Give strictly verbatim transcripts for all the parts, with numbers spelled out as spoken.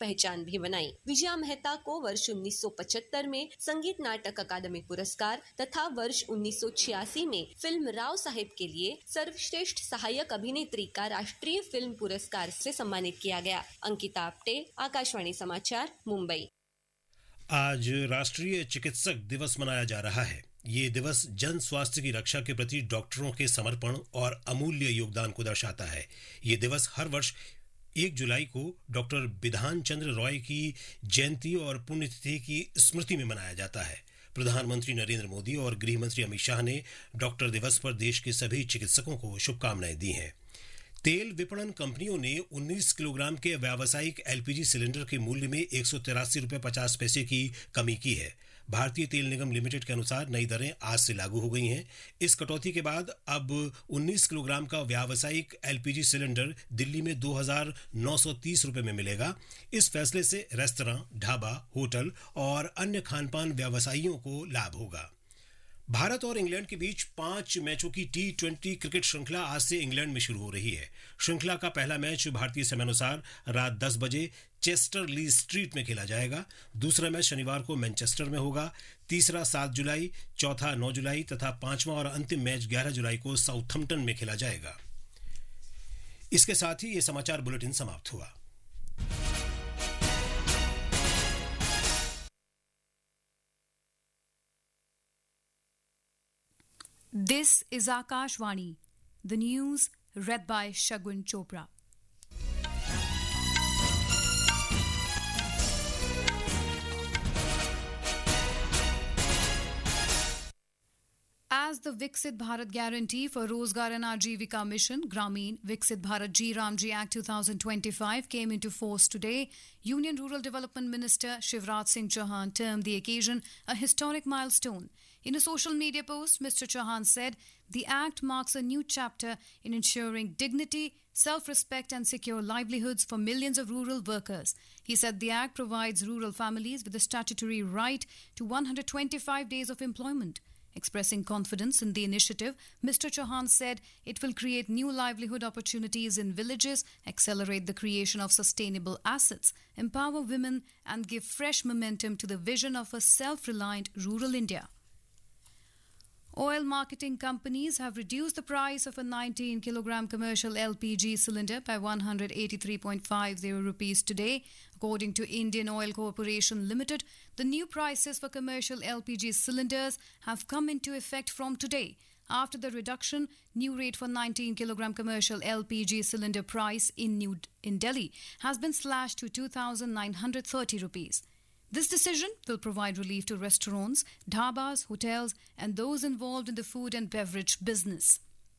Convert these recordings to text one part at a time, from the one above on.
पहचान भी बनाई। विजया मेहता को वर्ष उन्नीस सौ पचहत्तर में संगीत नाटक अकादमी पुरस्कार तथा वर्ष उन्नीस सौ छियासी में फिल्म राव साहेब के लिए सर्वश्रेष्ठ सहायक अभिनेत्री का राष्ट्रीय फिल्म पुरस्कार से सम्मानित किया गया। अंकिता आप्टे, आकाशवाणी समाचार, मुंबई। आज राष्ट्रीय चिकित्सक दिवस मनाया जा रहा है। ये दिवस जन स्वास्थ्य की रक्षा के प्रति डॉक्टरों के समर्पण और अमूल्य योगदान को दर्शाता है। ये दिवस हर वर्ष एक जुलाई को डॉक्टर बिधान चंद्र रॉय की जयंती और पुण्यतिथि की स्मृति में मनाया जाता है। प्रधानमंत्री नरेंद्र मोदी और गृह मंत्री अमित शाह ने डॉक्टर दिवस पर देश के सभी चिकित्सकों को शुभकामनाएं दी हैं। तेल विपणन कंपनियों ने उन्नीस किलोग्राम के व्यावसायिक एलपीजी सिलेंडर के मूल्य में एक सौ तिरासी रुपये पचास पैसे की कमी की है। भारतीय तेल निगम लिमिटेड के अनुसार नई दरें आज से लागू हो गई हैं। इस कटौती के बाद अब उन्नीस किलोग्राम का व्यावसायिक एलपीजी सिलेंडर दिल्ली में दो हजार नौ सौ तीस रुपये में मिलेगा। इस फैसले से रेस्तरां, ढाबा, होटल और अन्य खानपान व्यवसायियों को लाभ होगा। भारत और इंग्लैंड के बीच पांच मैचों की टी ट्वेंटी क्रिकेट श्रृंखला आज से इंग्लैंड में शुरू हो रही है। श्रृंखला का पहला मैच भारतीय समयानुसार रात दस बजे चेस्टर ली स्ट्रीट में खेला जाएगा। दूसरा मैच शनिवार को मैनचेस्टर में होगा। तीसरा सात जुलाई, चौथा नौ जुलाई तथा पांचवा और अंतिम मैच ग्यारह जुलाई को साउथम्पटन में खेला जाएगा। इसके साथ ही ये समाचार बुलेटिन समाप्त हुआ। This is Akashvani, the news read by Shagun Chopra. As the Viksit Bharat Guarantee for Rozgar and Ajivika Mission, Grameen Viksit Bharat Ji Ramji Act twenty twenty-five came into force today, Union Rural Development Minister Shivraj Singh Chauhan termed the occasion a historic milestone. In a social media post, Mister Chauhan said, the act marks a new chapter in ensuring dignity, self-respect and secure livelihoods for millions of rural workers. He said the act provides rural families with the statutory right to one hundred twenty-five days of employment. Expressing confidence in the initiative, Mister Chauhan said it will create new livelihood opportunities in villages, accelerate the creation of sustainable assets, empower women and give fresh momentum to the vision of a self-reliant rural India. Oil marketing companies have reduced the price of a nineteen kilogram commercial L P G cylinder by one hundred eighty-three point five zero rupees today. According to Indian Oil Corporation Limited, the new prices for commercial L P G cylinders have come into effect from today. After the reduction, new rate for nineteen kilogram commercial L P G cylinder price in New in Delhi has been slashed to two thousand nine hundred thirty rupees. This decision will provide relief to restaurants, dhabas, hotels and those involved in the food and beverage business.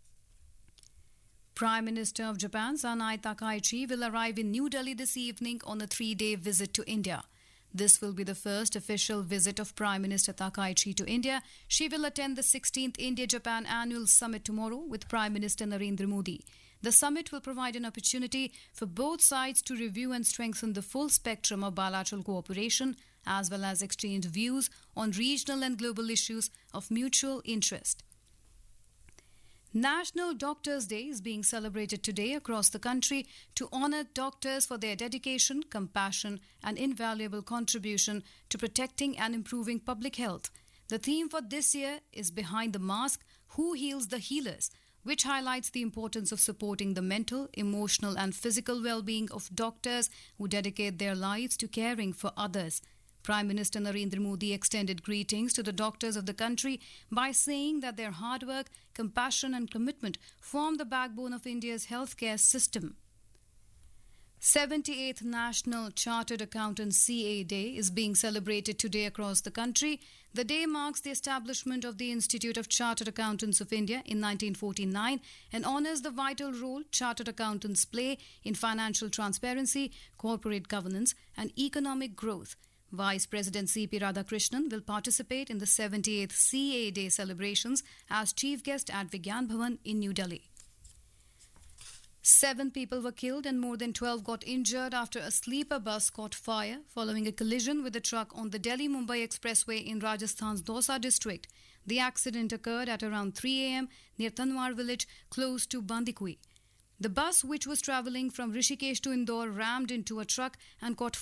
Prime Minister of Japan, Sanai Takaichi, will arrive in New Delhi this evening on a three-day visit to India. This will be the first official visit of Prime Minister Takaichi to India. She will attend the sixteenth India-Japan Annual Summit tomorrow with Prime Minister Narendra Modi. The summit will provide an opportunity for both sides to review and strengthen the full spectrum of bilateral cooperation, as well as exchange views on regional and global issues of mutual interest. National Doctors' Day is being celebrated today across the country to honor doctors for their dedication, compassion, and invaluable contribution to protecting and improving public health. The theme for this year is Behind the Mask, Who Heals the Healers?, which highlights the importance of supporting the mental, emotional, and physical well-being of doctors who dedicate their lives to caring for others. Prime Minister Narendra Modi extended greetings to the doctors of the country by saying that their hard work, compassion, and commitment form the backbone of India's healthcare system. seventy-eighth National Chartered Accountants C A Day is being celebrated today across the country. The day marks the establishment of the Institute of Chartered Accountants of India in nineteen forty-nine and honours the vital role chartered accountants play in financial transparency, corporate governance and economic growth. Vice President C P Radhakrishnan will participate in the seventy-eighth C A Day celebrations as chief guest at Vigyan Bhavan in New Delhi. Seven people were killed and more than twelve got injured after a sleeper bus caught fire following a collision with a truck on the Delhi-Mumbai Expressway in Rajasthan's Dausa district. The accident occurred at around three a.m. near Tanwar village close to Bandikui. The bus, which was travelling from Rishikesh to Indore, rammed into a truck and caught